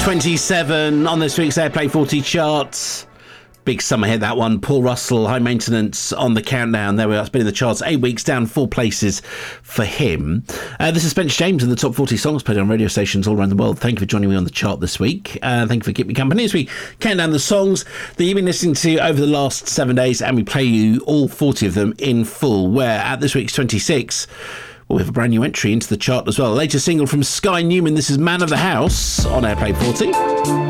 27 on this week's Airplay 40 charts. Big summer hit, that one. Paul Russell, High Maintenance on the countdown. There we are. It's been in the charts 8 weeks, down 4 places for him. This is Spencer James in the top 40 songs played on radio stations all around the world. Thank you for joining me on the chart this week. Thank you for keeping me company as we count down the songs that you've been listening to over the last 7 days, and we play you all 40 of them in full, where at this week's 26... well, we have a brand new entry into the chart as well. Latest single from Sky Newman. This is Man of the House on Airplay 40.